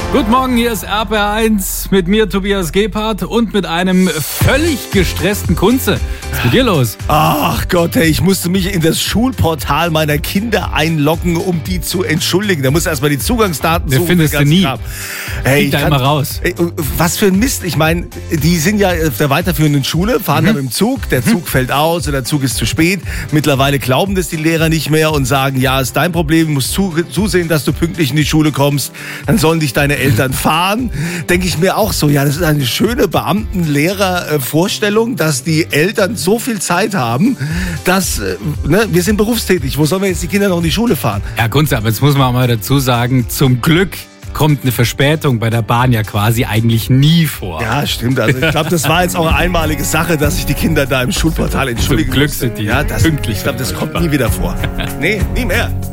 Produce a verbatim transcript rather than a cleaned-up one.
Guten Morgen, hier ist R P R eins mit mir, Tobias Gebhardt, und mit einem völlig gestressten Kunze. Was ist mit dir los? Ach Gott, hey, ich musste mich in das Schulportal meiner Kinder einloggen, um die zu entschuldigen. Da muss erstmal die Zugangsdaten suchen. findest du nie. Hey, ich da kann, immer raus. Ey, was für ein Mist. Ich meine, die sind ja auf der weiterführenden Schule, fahren mhm. da mit dem Zug. Der Zug mhm. fällt aus oder der Zug ist zu spät. Mittlerweile glauben das die Lehrer nicht mehr und sagen, ja, ist dein Problem, du musst zu, zusehen, dass du pünktlich in die Schule kommst. Dann sollen dich deine Eltern fahren. Denke ich mir auch so, ja, das ist eine schöne Beamten-Lehrer-Vorstellung, dass die Eltern so viel Zeit haben, dass, ne, wir sind berufstätig. Wo sollen wir jetzt die Kinder noch in die Schule fahren? Ja, Kunze, aber jetzt muss man auch mal dazu sagen, zum Glück kommt eine Verspätung bei der Bahn ja quasi eigentlich nie vor. Ja, stimmt. Also ich glaube, das war jetzt auch eine einmalige Sache, dass sich die Kinder da im Schulportal entschuldigen. Zum Glück sind die ja, das, pünktlich. Ich glaube, das kommt nie wieder vor. Nee, nie mehr.